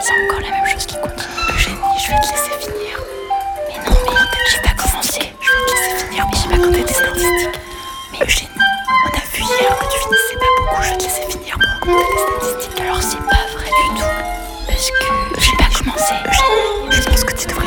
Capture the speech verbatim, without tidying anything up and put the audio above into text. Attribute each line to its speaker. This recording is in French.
Speaker 1: C'est encore la même chose qui continue. Eugénie, je vais te laisser finir. Mais non, mais j'ai pas commencé. Je vais te laisser finir, mais j'ai pas compté tes statistiques. Mais Eugénie, on a vu hier que tu finissais pas beaucoup. Je vais te laisser finir pour compter tes statistiques. Alors c'est pas vrai du tout. Parce que j'ai pas commencé. Eugénie, je pense que tu devrais